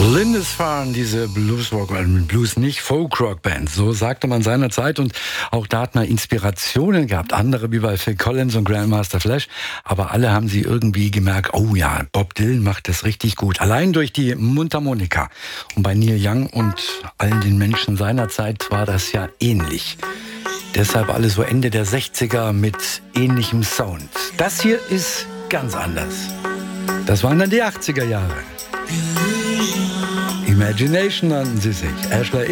Lindisfarne, diese Blues nicht, Folk-Rock-Band, so sagte man seinerzeit. Und auch da hat man Inspirationen gehabt, andere wie bei Phil Collins und Grandmaster Flash. Aber alle haben sie irgendwie gemerkt, oh ja, Bob Dylan macht das richtig gut. Allein durch die Mundharmonika. Und bei Neil Young und allen den Menschen seiner Zeit war das ja ähnlich. Deshalb alle so Ende der 60er mit ähnlichem Sound. Das hier ist ganz anders. Das waren dann die 80er Jahre. Imagination nannten sie sich. Ashley